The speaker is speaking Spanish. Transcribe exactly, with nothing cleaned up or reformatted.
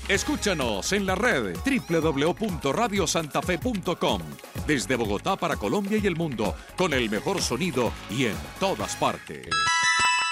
Escúchanos en la red doble u doble u doble u punto radio santa fe punto com. Desde Bogotá para Colombia y el mundo, con el mejor sonido y en todas partes.